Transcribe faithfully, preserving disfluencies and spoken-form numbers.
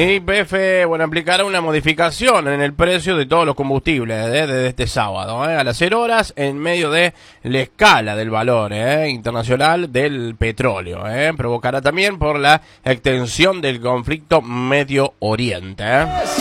Y Y P F, bueno, aplicará una modificación en el precio de todos los combustibles ¿eh? desde este sábado, ¿eh? a las cero horas, en medio de la escala del valor ¿eh? internacional del petróleo. ¿eh? Provocará también por la extensión del conflicto Medio Oriente. ¿eh?